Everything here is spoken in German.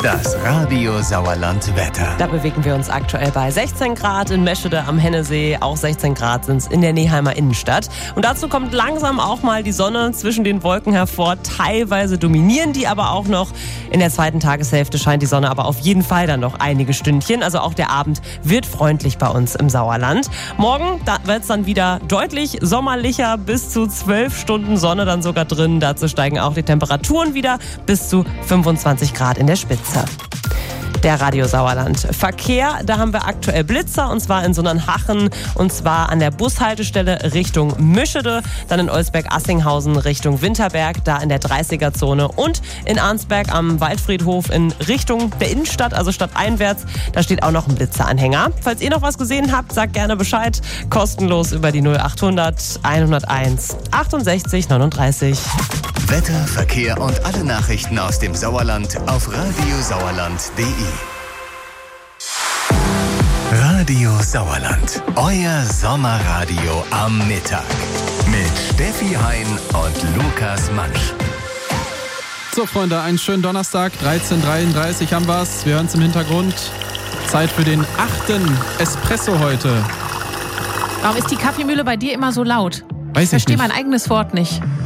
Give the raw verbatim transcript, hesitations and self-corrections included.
Das Radio Sauerland Wetter. Da bewegen wir uns aktuell bei sechzehn Grad in Meschede am Hennesee. Auch sechzehn Grad sind es in der Neheimer Innenstadt. Und dazu kommt langsam auch mal die Sonne zwischen den Wolken hervor. Teilweise dominieren die aber auch noch. In der zweiten Tageshälfte scheint die Sonne aber auf jeden Fall dann noch einige Stündchen. Also auch der Abend wird freundlich bei uns im Sauerland. Morgen da wird es dann wieder deutlich sommerlicher. Bis zu zwölf Stunden Sonne dann sogar drin. Dazu steigen auch die Temperaturen wieder bis zu fünfundzwanzig Grad in der Spitze. Der Radio Sauerland. Verkehr, da haben wir aktuell Blitzer und zwar in Sonnenhachen und zwar an der Bushaltestelle Richtung Mischede, dann in Olsberg-Assinghausen Richtung Winterberg, da in der dreißiger-Zone und in Arnsberg am Waldfriedhof in Richtung der Innenstadt, also stadteinwärts, da steht auch noch ein Blitzeranhänger. Falls ihr noch was gesehen habt, sagt gerne Bescheid, kostenlos über die null achthundert hunderteins achtundsechzig neununddreißig. Wetter, Verkehr und alle Nachrichten aus dem Sauerland auf radiosauerland punkt de. Radio Sauerland, euer Sommerradio am Mittag. Mit Steffi Hein und Lukas Mansch. So, Freunde, einen schönen Donnerstag, dreizehn Uhr dreiunddreißig haben wir's. Wir hören es im Hintergrund. Zeit für den achten Espresso heute. Warum ist die Kaffeemühle bei dir immer so laut? Weiß ich verstehe nicht. mein eigenes Wort nicht.